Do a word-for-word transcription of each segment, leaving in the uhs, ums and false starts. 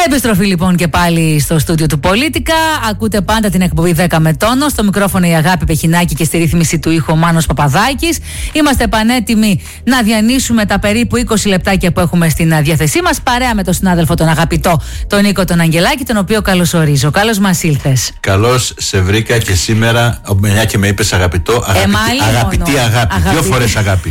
Επιστροφή λοιπόν και πάλι στο στούντιο του Πολίτικα. Ακούτε πάντα την εκπομπή δέκα με τόνο. Στο μικρόφωνο η Αγάπη Πεχινάκη και στη ρύθμιση του ήχου ο Μάνος Παπαδάκης. Είμαστε πανέτοιμοι να διανύσουμε τα περίπου είκοσι λεπτάκια που έχουμε στην διάθεσή μας, παρέα με τον συνάδελφο τον αγαπητό, τον Νίκο τον Αγγελάκη, τον οποίο καλωσορίζω. Καλώς μας ήλθες. Καλώς σε βρήκα και σήμερα, μια και με είπες αγαπητό, αγαπητή, ε, αγαπητή αγάπη. αγάπη. Δύο φορές αγάπη.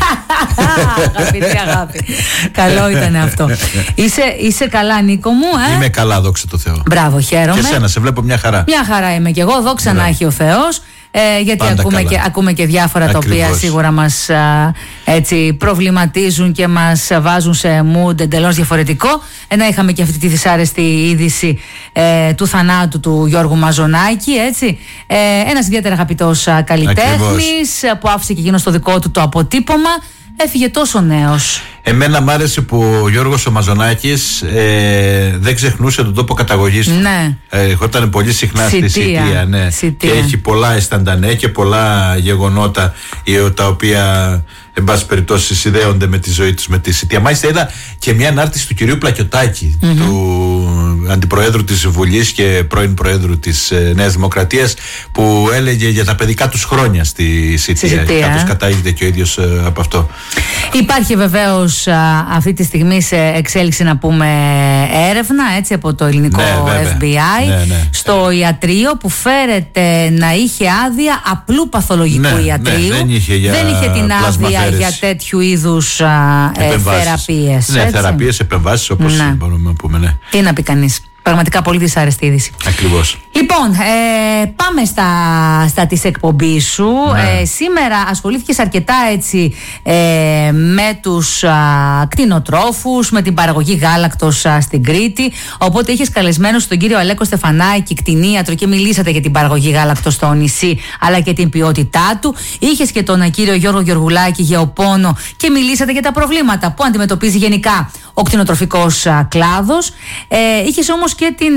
Αγαπητή αγάπη. Καλό ήταν αυτό. Είσαι, είσαι καλά, Νίκο μου, ε? Είμαι καλά, δόξα τω Θεώ. Μπράβο, χαίρομαι. Και εσένα, σε βλέπω μια χαρά. Μια χαρά είμαι κι εγώ, δόξα να έχει ο Θεός. Ε, γιατί ακούμε και, ακούμε και διάφορα Ακριβώς. τα οποία σίγουρα μας α, έτσι, προβληματίζουν και μας βάζουν σε mood εντελώς διαφορετικό. Ενώ είχαμε και αυτή τη δυσάρεστη είδηση ε, του θανάτου του Γιώργου Μαζονάκη, έτσι. Ε, ένας ιδιαίτερα αγαπητός καλλιτέχνης που άφησε και εκείνος το δικό του το αποτύπωμα. Έφυγε τόσο νέος. Εμένα μ' άρεσε που ο Γιώργος ο Μαζονάκης ε, δεν ξεχνούσε τον τόπο καταγωγής του. Ναι. Ε, ερχόταν πολύ συχνά Σιτία. στη Σιτία, ναι. Σιτία. Και έχει πολλά αισθαντανέ και πολλά γεγονότα τα οποία, εν πάση περιπτώσει, συνδέονται με τη ζωή τους με τη Σιτία. Μάλιστα είδα και μια ανάρτηση του κυρίου Πλακιωτάκη, mm-hmm. του αντιπροέδρου της Βουλής και πρώην προέδρου της ε, Νέας Δημοκρατίας, που έλεγε για τα παιδικά τους χρόνια στη Σιτία. Σιτία. Κάποιος κατάγεται και ο ίδιος ε, από αυτό. Υπάρχει βεβαίως α, αυτή τη στιγμή σε εξέλιξη, να πούμε, έρευνα, έτσι, από το ελληνικό ναι, εφ μπι άι ναι, ναι. στο ιατρείο που φέρεται να είχε άδεια απλού παθολογικού ναι, ιατρείου. Ναι, δεν, είχε για δεν είχε την άδεια για τέτοιου είδους α, ε, θεραπείες. Ναι, έτσι. θεραπείες, επεμβάσεις, όπως ναι. μπορούμε να πούμε. Ναι. Τι να πει κανείς. Πραγματικά πολύ δυσάρεστη είδηση. Ακριβώς. Λοιπόν, ε, πάμε στα, στα της εκπομπής σου. Ναι. Ε, σήμερα ασχολήθηκες αρκετά, έτσι, ε, με τους α, κτηνοτρόφους, με την παραγωγή γάλακτος α, στην Κρήτη. Οπότε είχες καλεσμένος τον κύριο Αλέκο Στεφανάκη, κτηνίατρο, και μιλήσατε για την παραγωγή γάλακτος στο νησί, αλλά και την ποιότητά του. Είχες και τον κύριο Γιώργο Γεωργουλάκη, γεωπόνο, και μιλήσατε για τα προβλήματα που αντιμετωπίζει γενικά ο κτηνοτροφικός α, κλάδος. Ε, είχες όμως και την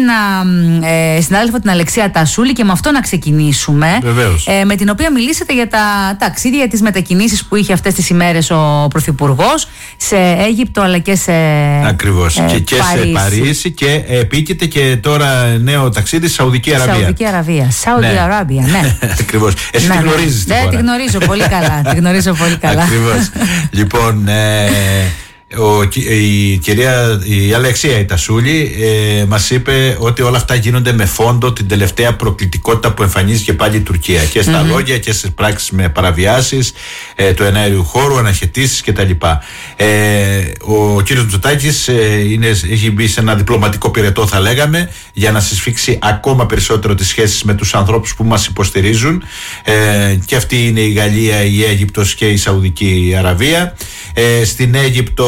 ε, συνάδελφο την Αλεξία Τασούλη, και με αυτό να ξεκινήσουμε. Βεβαίως. Ε, με την οποία μιλήσατε για τα ταξίδια, για τις μετακινήσεις που είχε αυτές τις ημέρες ο Πρωθυπουργός σε Αίγυπτο, αλλά και σε Ακριβώς. Ε, και, και Παρίσι. σε Παρίσι, και επίκειται και τώρα νέο ταξίδι στη Σαουδική Αραβία. Σαουδική Αραβία. Σαουδική ναι. Αραβία, ναι. Ακριβώς. Εσύ ναι, τη γνωρίζεις ναι. τη χώρα. Ναι, τη γνωρίζω πολύ καλά. Τη γνωρίζω πολύ καλά. Ακριβώς. Λοιπόν, ε, Ο, η κυρία η Αλεξία η Τασούλη ε, μας είπε ότι όλα αυτά γίνονται με φόντο την τελευταία προκλητικότητα που εμφανίζει και πάλι η Τουρκία, και στα mm-hmm. λόγια και στις πράξεις, με παραβιάσεις ε, του εναέριου χώρου, αναχαιτήσεις κτλ. Ε, ο κύριος Μητσοτάκης ε, είναι, έχει μπει σε ένα διπλωματικό πυρετό, θα λέγαμε, για να συσφίξει ακόμα περισσότερο τις σχέσεις με τους ανθρώπους που μας υποστηρίζουν, ε, και αυτή είναι η Γαλλία, η Αίγυπτος και η Σαουδική Αραβία. Ε, στην Αίγυπτο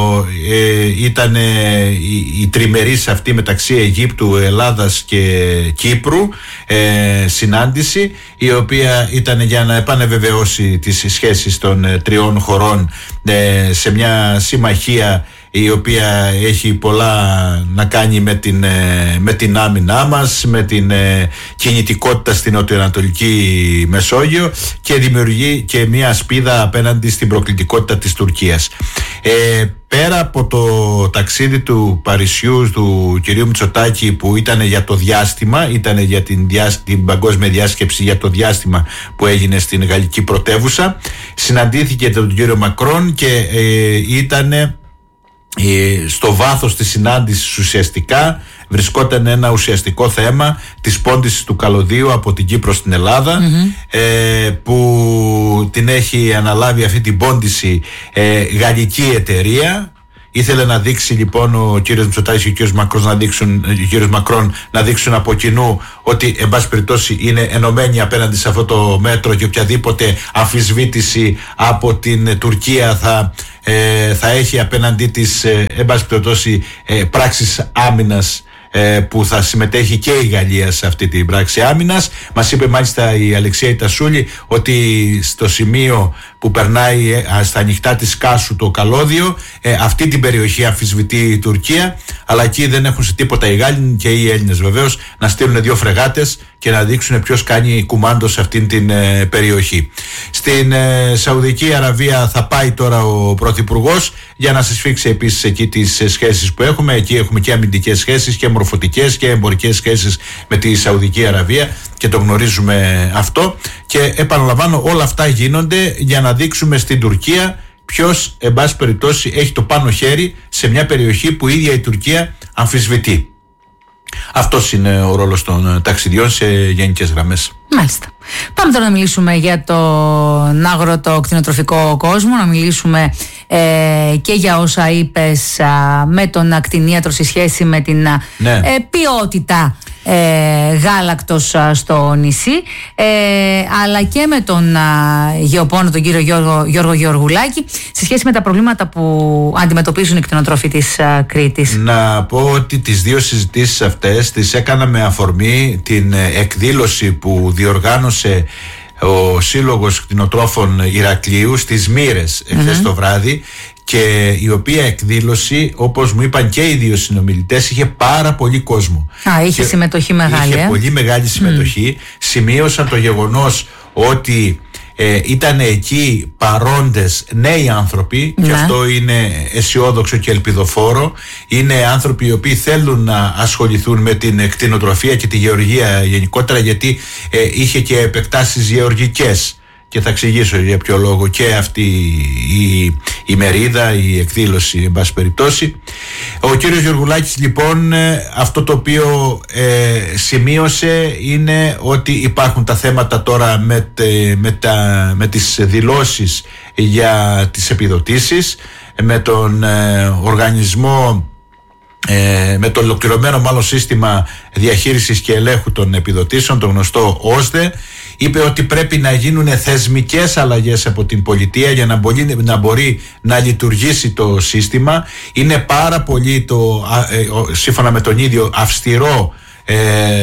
ε, ήταν η, η τριμερής αυτή μεταξύ Αιγύπτου, Ελλάδας και Κύπρου ε, συνάντηση, η οποία ήταν για να επανεβεβαιώσει τις σχέσεις των ε, τριών χωρών ε, σε μια συμμαχία η οποία έχει πολλά να κάνει με την, με την άμυνά μας, με την κινητικότητα στην νοτιοανατολική Μεσόγειο, και δημιουργεί και μια ασπίδα απέναντι στην προκλητικότητα της Τουρκίας. Ε, πέρα από το ταξίδι του Παρισιού του κυρίου Μητσοτάκη, που ήταν για το διάστημα, ήταν για την, διά, την παγκόσμια διάσκεψη για το διάστημα που έγινε στην γαλλική πρωτεύουσα, συναντήθηκε τον κύριο Μακρόν και ε, ήταν στο βάθος της συνάντησης ουσιαστικά βρισκόταν ένα ουσιαστικό θέμα της πώντησης του καλωδίου από την Κύπρο στην Ελλάδα, mm-hmm. ε, που την έχει αναλάβει αυτή την πώντηση ε, γαλλική εταιρεία. Ήθελε να δείξει λοιπόν ο κύριος Μητσοτάκης και ο κύριος Μακρόν να δείξουν, ο κύριος Μακρόν να δείξουν από κοινού ότι, εν πάση περιπτώσει, είναι ενωμένοι απέναντι σε αυτό το μέτρο, και οποιαδήποτε αμφισβήτηση από την Τουρκία θα, ε, θα έχει απέναντί της, ε, εν πάση περιπτώσει, ε, πράξεις άμυνας, που θα συμμετέχει και η Γαλλία σε αυτή την πράξη άμυνας. Μας είπε μάλιστα η Αλεξία Τασούλη ότι στο σημείο που περνάει στα ανοιχτά της Κάσου το καλώδιο, αυτή την περιοχή αμφισβητεί η Τουρκία, αλλά εκεί δεν έχουν σε τίποτα οι Γάλλοι και οι Έλληνες βεβαίως να στείλουν δύο φρεγάτες και να δείξουν ποιος κάνει κουμάντο σε αυτήν την ε, περιοχή. Στην ε, Σαουδική Αραβία θα πάει τώρα ο Πρωθυπουργός για να συσφίξει επίσης εκεί τις ε, σχέσεις που έχουμε. Εκεί έχουμε και αμυντικές σχέσεις και μορφωτικές και εμπορικές σχέσεις με τη Σαουδική Αραβία και το γνωρίζουμε αυτό. Και επαναλαμβάνω, όλα αυτά γίνονται για να δείξουμε στην Τουρκία ποιος, εν πάση περιπτώσει, έχει το πάνω χέρι σε μια περιοχή που η ίδια η Τουρκία αμφισβητεί. Αυτός είναι ο ρόλος των ταξιδιών σε γενικές γραμμές. Μάλιστα. Πάμε τώρα να μιλήσουμε για τον αγροτοκτηνοτροφικό κόσμο, να μιλήσουμε ε, και για όσα είπες α, με τον ακτινίατρο σε σχέση με την ναι. ε, ποιότητα ε, γάλακτος α, στο νησί, ε, αλλά και με τον α, γεωπόνο, τον κύριο Γιώργο, Γιώργο Γεωργουλάκη, σε σχέση με τα προβλήματα που αντιμετωπίζουν οι κτηνοτρόφοι της α, Κρήτης. Να πω ότι τις δύο συζητήσεις αυτές τις έκανα με αφορμή την εκδήλωση που διοργάνωσε ο Σύλλογος Κτηνοτρόφων Ηρακλείου στις Μοίρες εχθές mm-hmm. το βράδυ, και η οποία εκδήλωση, όπως μου είπαν και οι δύο συνομιλητές, είχε πάρα πολύ κόσμο. Α, είχε και συμμετοχή μεγάλη. Είχε ε? πολύ μεγάλη συμμετοχή. Mm. Σημείωσαν το γεγονός ότι ε, ήταν εκεί παρόντες νέοι άνθρωποι, ναι. και αυτό είναι αισιόδοξο και ελπιδοφόρο. Είναι άνθρωποι οι οποίοι θέλουν να ασχοληθούν με την κτηνοτροφία και τη γεωργία γενικότερα, γιατί ε, είχε και επεκτάσεις γεωργικές. Και θα εξηγήσω για ποιο λόγο και αυτή η, η μερίδα, η εκδήλωση, εν πάση περιπτώσει. Ο κύριος Γεωργουλάκης, λοιπόν, αυτό το οποίο ε, σημείωσε είναι ότι υπάρχουν τα θέματα τώρα με, τε, με, τα, με τις δηλώσεις για τις επιδοτήσεις, με τον ε, οργανισμό, Ε, με το ολοκληρωμένο μάλλον σύστημα διαχείρισης και ελέγχου των επιδοτήσεων, το γνωστό ΟΣΔΕ. Είπε ότι πρέπει να γίνουν θεσμικές αλλαγές από την πολιτεία για να μπορεί να, μπορεί να λειτουργήσει το σύστημα. Είναι πάρα πολύ, το, ε, σύμφωνα με τον ίδιο, αυστηρό Ε,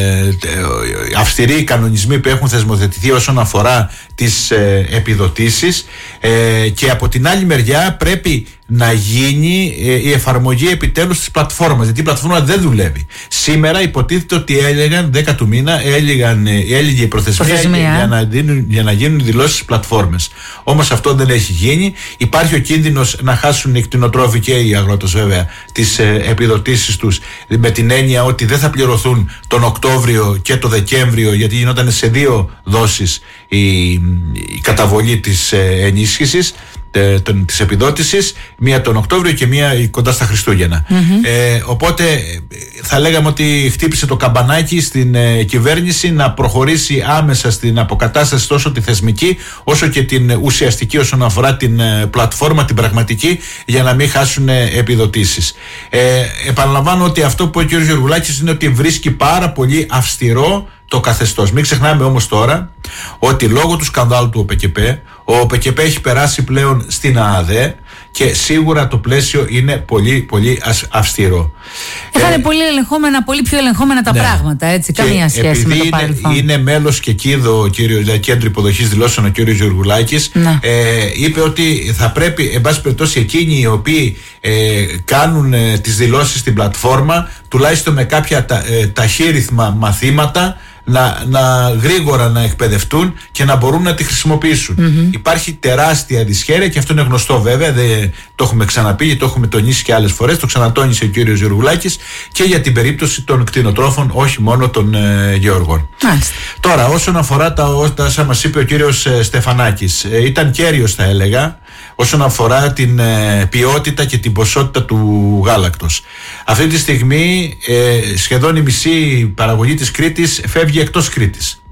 αυστηροί οι κανονισμοί που έχουν θεσμοθετηθεί όσον αφορά τις ε, επιδοτήσεις, ε, και από την άλλη μεριά πρέπει να γίνει ε, η εφαρμογή επιτέλους της πλατφόρμας, γιατί η πλατφόρμα δεν δουλεύει. Σήμερα υποτίθεται ότι έλεγαν δέκα του μήνα έλεγαν, έλεγε η προθεσμία, προθεσμία. Για, να δίνουν, για να γίνουν οι δηλώσεις στις πλατφόρμες. Όμως αυτό δεν έχει γίνει. Υπάρχει ο κίνδυνος να χάσουν οι κτηνοτρόφοι και οι αγρότες βέβαια τις ε, επιδοτήσεις τους, με την έννοια ότι δεν θα πληρωθούν τον Οκτώβριο και τον Δεκέμβριο, γιατί γινόταν σε δύο δόσεις η, η καταβολή της ε, ενίσχυσης, ε, τον, της επιδότησης, μία τον Οκτώβριο και μία κοντά στα Χριστούγεννα. Mm-hmm. Ε, οπότε θα λέγαμε ότι χτύπησε το καμπανάκι στην ε, κυβέρνηση να προχωρήσει άμεσα στην αποκατάσταση τόσο τη θεσμική όσο και την ουσιαστική όσον αφορά την ε, πλατφόρμα, την πραγματική, για να μην χάσουν ε, επιδοτήσεις. Ε, επαναλαμβάνω ότι αυτό που είπε ο κ. Γεωργουλάκης είναι ότι βρίσκει πάρα πολύ αυστηρό το καθεστώς. Μην ξεχνάμε όμως τώρα ότι λόγω του σκανδάλου του ΟΠΕΚΕΠ, ο ΟΠΕΚΕΠ έχει περάσει πλέον στην ΑΑΔΕ και σίγουρα το πλαίσιο είναι πολύ πολύ αυστηρό. Θα είναι ε, πολύ, ελεγχόμενα, πολύ πιο ελεγχόμενα τα ναι. πράγματα, έτσι, και καμία σχέση με το παρελθόν. Είναι μέλος και κίδο ο κύριος, κέντρο υποδοχής δηλώσεων, ο κύριος Γεωργουλάκης, ναι. ε, είπε ότι θα πρέπει, εν πάση περιπτώσει, εκείνοι οι οποίοι ε, κάνουν ε, τις δηλώσεις στην πλατφόρμα, τουλάχιστον με κάποια τα, ε, ταχύρυθμα μαθήματα, Να, να γρήγορα να εκπαιδευτούν και να μπορούν να τη χρησιμοποιήσουν. Mm-hmm. Υπάρχει τεράστια δυσχέρεια και αυτό είναι γνωστό βέβαια, δεν το έχουμε ξαναπεί, το έχουμε τονίσει και άλλες φορές, το ξανατόνισε ο κύριος Γεωργουλάκης και για την περίπτωση των κτηνοτρόφων, όχι μόνο των ε, γεωργών. Μάλιστα. Τώρα, όσον αφορά τα όσα μας είπε ο κύριος ε, Στεφανάκης, ε, ήταν κέριος θα έλεγα όσον αφορά την ε, ποιότητα και την ποσότητα του γάλακτος. Αυτή τη στιγμή ε, σχεδόν η μισή παραγωγή της Κρήτης φεύγει εκτός Κρήτης.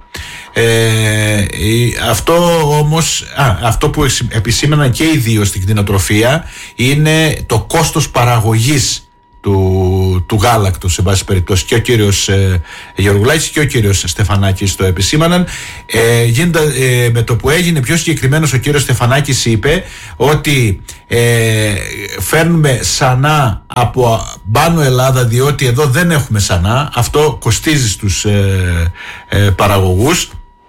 Ε, αυτό όμως, α, αυτό που επισήμεναν και οι δύο στην κτηνοτροφία είναι το κόστος παραγωγής του, του γάλακτος, σε βάση περιπτώσει. Και ο κύριος ε, Γεωργουλάκης και ο κύριος Στεφανάκης το επισήμαναν. Ε, γίνοντα, ε, με το που έγινε πιο συγκεκριμένος, ο κύριος Στεφανάκης είπε ότι ε, φέρνουμε σανά από πάνω Ελλάδα, διότι εδώ δεν έχουμε σανά. Αυτό κοστίζει στους ε, ε, παραγωγούς.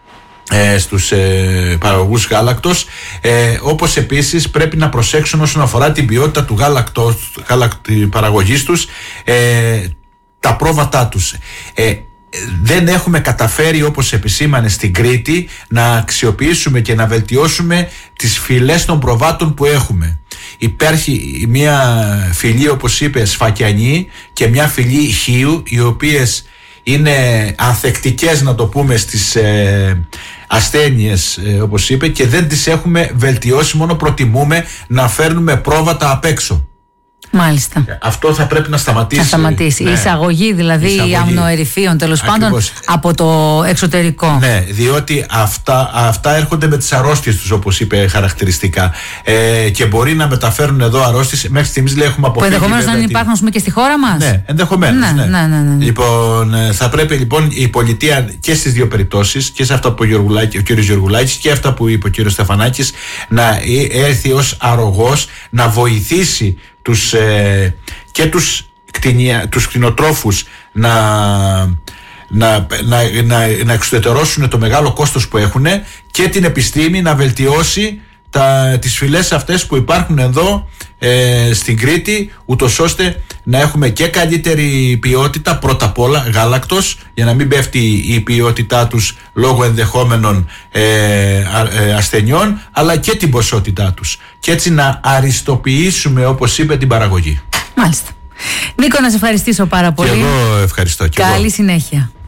ε, στους ε, παραγωγούς γάλακτος, ε, όπως επίσης πρέπει να προσέξουν όσον αφορά την ποιότητα του γάλακτος, γάλακτη παραγωγής τους, ε, τα πρόβατά τους. Ε, δεν έχουμε καταφέρει, όπως επισήμανε στην Κρήτη, να αξιοποιήσουμε και να βελτιώσουμε τις φυλές των προβάτων που έχουμε. Υπάρχει μια φυλή, όπως είπε, σφακιανή, και μια φυλή χίου, οι οποίες είναι ανθεκτικές, να το πούμε, στις ε, ασθένειες, ε, όπως είπε, και δεν τις έχουμε βελτιώσει, μόνο προτιμούμε να φέρνουμε πρόβατα απ' έξω. Μάλιστα. Αυτό θα πρέπει να σταματήσει. Θα σταματήσει. Ναι. Η εισαγωγή δηλαδή εισαγωγή. αμνοερυφίων, τέλος πάντων, από το εξωτερικό. Ναι, διότι αυτά, αυτά έρχονται με τις αρρώστιες τους, όπως είπε χαρακτηριστικά. Ε, και μπορεί να μεταφέρουν εδώ αρρώστιες. Μέχρι στιγμής λέει έχουμε αποφύγει. Που ενδεχομένως να υπάρχουν, πούμε, και στη χώρα μας. Ναι, ενδεχομένως. Ναι, ναι. Ναι, ναι, ναι. Λοιπόν, θα πρέπει λοιπόν η πολιτεία και στις δύο περιπτώσεις, και σε αυτά που είπε ο κύριος Γεωργουλάκης και αυτά που είπε ο κύριος Στεφανάκης, να έρθει ως αρρωγός να βοηθήσει τους, ε, και τους, κτηνια, τους κτηνοτρόφους να, να, να, να, να εξουδετερώσουν το μεγάλο κόστος που έχουν, και την επιστήμη να βελτιώσει τα, τις φυλές αυτές που υπάρχουν εδώ ε, στην Κρήτη, ούτως ώστε να έχουμε και καλύτερη ποιότητα, πρώτα απ' όλα γάλακτος, για να μην πέφτει η ποιότητά τους λόγω ενδεχόμενων ε, ε, ασθενειών, αλλά και την ποσότητά τους, και έτσι να αριστοποιήσουμε, όπως είπε, την παραγωγή. Μάλιστα. Νίκο, να σε ευχαριστήσω πάρα πολύ. Και εγώ ευχαριστώ. Και Καλή εγώ. συνέχεια.